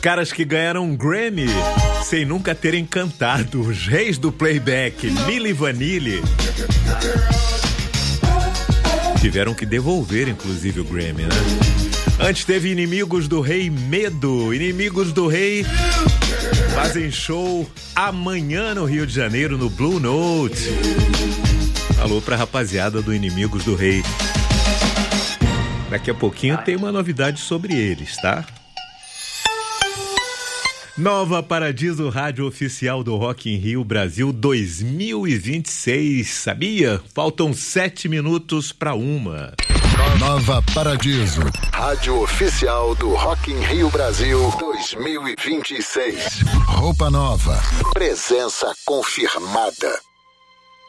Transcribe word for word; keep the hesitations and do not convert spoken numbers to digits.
caras que ganharam um Grammy sem nunca terem cantado, os reis do playback, Milli Vanilli, tiveram que devolver, inclusive, o Grammy, né? Antes teve Inimigos do Rei, Medo. Inimigos do Rei fazem show amanhã no Rio de Janeiro, no Blue Note. Alô pra rapaziada do Inimigos do Rei. Daqui a pouquinho tem uma novidade sobre eles, tá? Nova Paradiso, rádio oficial do Rock in Rio Brasil dois mil e vinte e seis. Sabia? Faltam sete minutos para uma. Nova Paradiso, rádio oficial do Rock in Rio Brasil dois mil e vinte e seis. Roupa nova, presença confirmada.